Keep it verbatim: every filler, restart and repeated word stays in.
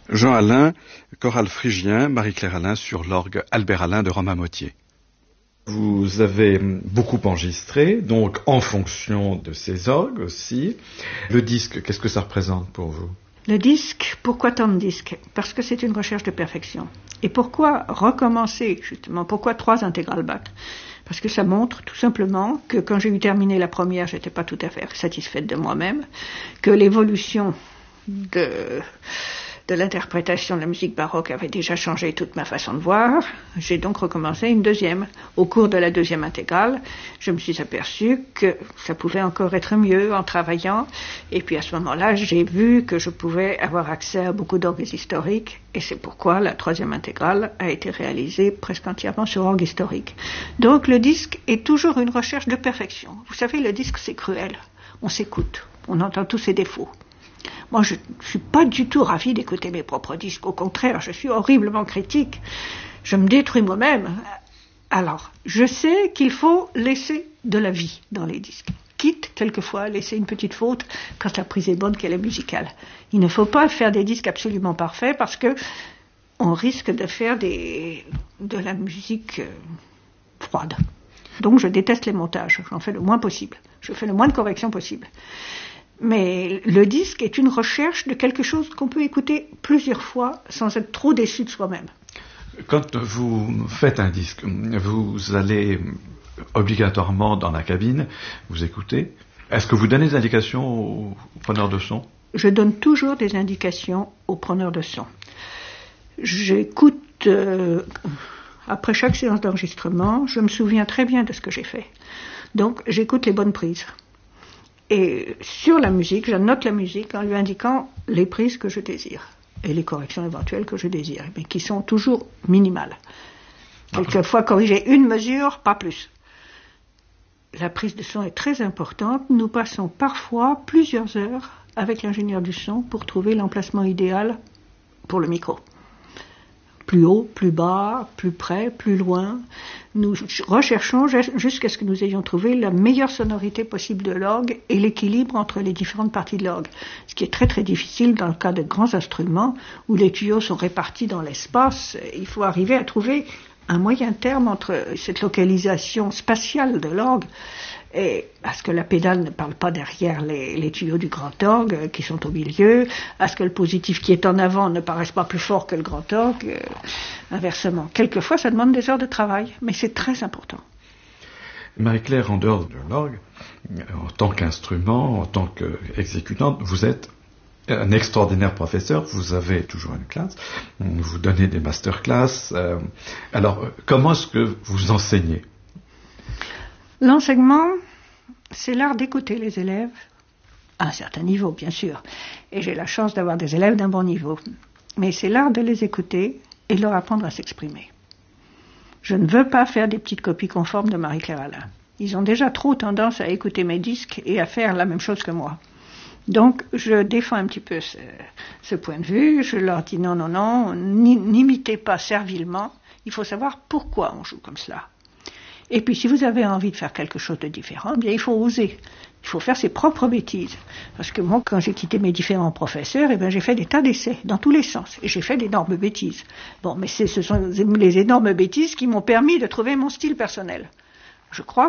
Jean Alain, chorale phrygien, Marie-Claire Alain sur l'orgue Albert Alain de Romain-Mottier. Vous avez beaucoup enregistré, donc en fonction de ces orgues aussi. Le disque, qu'est-ce que ça représente pour vous ? Le disque, pourquoi tant de disques ? Parce que c'est une recherche de perfection. Et pourquoi recommencer, justement, pourquoi trois intégrales Bach ? Parce que ça montre tout simplement que quand j'ai eu terminé la première, j'étais pas tout à fait satisfaite de moi-même, que l'évolution de, de l'interprétation de la musique baroque avait déjà changé toute ma façon de voir. J'ai donc recommencé une deuxième. Au cours de la deuxième intégrale, je me suis aperçue que ça pouvait encore être mieux en travaillant. Et puis à ce moment-là, j'ai vu que je pouvais avoir accès à beaucoup d'orgues historiques. Et c'est pourquoi la troisième intégrale a été réalisée presque entièrement sur orgue historique. Donc le disque est toujours une recherche de perfection. Vous savez, le disque c'est cruel. On s'écoute, on entend tous ses défauts. Moi, je ne suis pas du tout ravie d'écouter mes propres disques. Au contraire, je suis horriblement critique. Je me détruis moi-même. Alors, je sais qu'il faut laisser de la vie dans les disques. Quitte, quelquefois, à laisser une petite faute quand la prise est bonne, qu'elle est musicale. Il ne faut pas faire des disques absolument parfaits parce que on risque de faire des, de la musique euh, froide. Donc, je déteste les montages. J'en fais le moins possible. Je fais le moins de corrections possible. Mais le disque est une recherche de quelque chose qu'on peut écouter plusieurs fois sans être trop déçu de soi-même. Quand vous faites un disque, vous allez obligatoirement dans la cabine, vous écoutez. Est-ce que vous donnez des indications aux preneurs de son ? Je donne toujours des indications aux preneurs de son. J'écoute, euh, après chaque séance d'enregistrement, je me souviens très bien de ce que j'ai fait. Donc j'écoute les bonnes prises. Et sur la musique, je note la musique en lui indiquant les prises que je désire et les corrections éventuelles que je désire, mais qui sont toujours minimales. Quelquefois corriger une mesure, pas plus. La prise de son est très importante. Nous passons parfois plusieurs heures avec l'ingénieur du son pour trouver l'emplacement idéal pour le micro. Plus haut, plus bas, plus près, plus loin. Nous recherchons jusqu'à ce que nous ayons trouvé la meilleure sonorité possible de l'orgue et l'équilibre entre les différentes parties de l'orgue. Ce qui est très très difficile dans le cas de grands instruments où les tuyaux sont répartis dans l'espace. Il faut arriver à trouver un moyen terme entre cette localisation spatiale de l'orgue et à ce que la pédale ne parle pas derrière les, les tuyaux du grand orgue qui sont au milieu, à ce que le positif qui est en avant ne paraisse pas plus fort que le grand orgue, euh, inversement. Quelquefois, ça demande des heures de travail, mais c'est très important. Marie-Claire, en dehors de l'orgue, en tant qu'instrument, en tant qu'exécutante, vous êtes un extraordinaire professeur, vous avez toujours une classe, vous donnez des masterclass. Euh, alors, comment est-ce que vous enseignez ? L'enseignement, c'est l'art d'écouter les élèves, à un certain niveau, bien sûr. Et j'ai la chance d'avoir des élèves d'un bon niveau. Mais c'est l'art de les écouter et de leur apprendre à s'exprimer. Je ne veux pas faire des petites copies conformes de Marie-Claire Alain. Ils ont déjà trop tendance à écouter mes disques et à faire la même chose que moi. Donc, je défends un petit peu ce, ce point de vue. Je leur dis non, non, non, n'imitez pas servilement. Il faut savoir pourquoi on joue comme cela. Et puis, si vous avez envie de faire quelque chose de différent, eh bien, il faut oser. Il faut faire ses propres bêtises. Parce que moi, quand j'ai quitté mes différents professeurs, eh bien, j'ai fait des tas d'essais, dans tous les sens. Et j'ai fait d'énormes bêtises. Bon, mais c'est, ce sont les énormes bêtises qui m'ont permis de trouver mon style personnel. Je crois